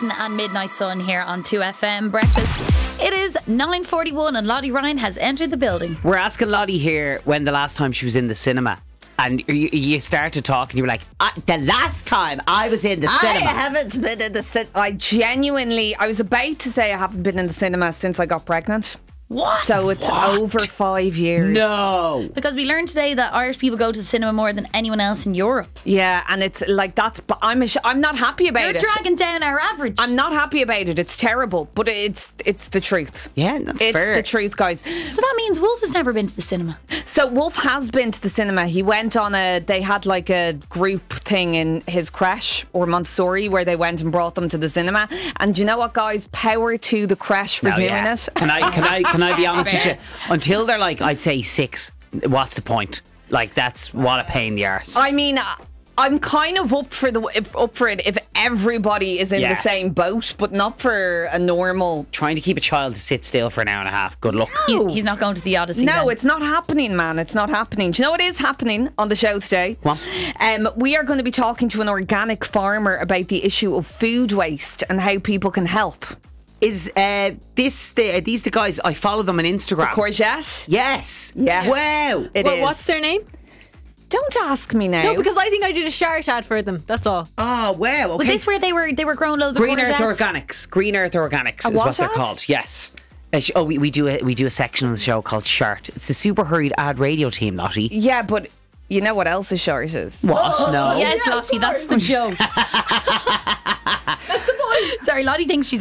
Jason and Midnight Sun here on 2FM Breakfast. It is 9:41 and Lottie Ryan has entered the building. We're asking Lottie here when the last time she was in the cinema. And you started talking, you were like, the last time I was in the cinema. I haven't been in the cinema. I was about to say I haven't been in the cinema since I got pregnant. What? So it's over 5 years. No. Because we learned today that Irish people go to the cinema more than anyone else in Europe. Yeah, and it's like I'm not happy about You're it. dragging down our average. I'm not happy about it. It's terrible, but it's the truth. Yeah, that's fair. It's the truth, guys. So that means Wolf has never been to the cinema. So Wolf has been to the cinema. He went on they had like a group thing in his creche or Montessori where they went and brought them to the cinema. And do you know what, guys? Power to the creche for doing it. Can I be honest with you? Until they're like, I'd say 6, what's the point? Like, that's what a pain in the arse. I mean, I'm kind of up for it if everybody is in the same boat, but not for a normal. Trying to keep a child to sit still for an hour and a half. Good luck. He's not going to the Odyssey. No, then. it's not happening, man. It's not happening. Do you know what is happening on the show today? What? We are going to be talking to an organic farmer about the issue of food waste and how people can help. Is these the guys? I follow them on Instagram. Courgette? Yes. Yes. Wow. It is. What's their name? Don't ask me now. No, because I think I did a Shart ad for them. That's all. Oh wow. Okay. Was this where they were growing loads Green of Earth courgettes? Organics? Green Earth Organics is what they're called. Yes. We do a section on the show called Shart. It's a super hurried ad radio team, Lottie. Yeah, but you know what else a short is? What? No. Yes, Lottie, that's the joke. Sorry, Lottie thinks she's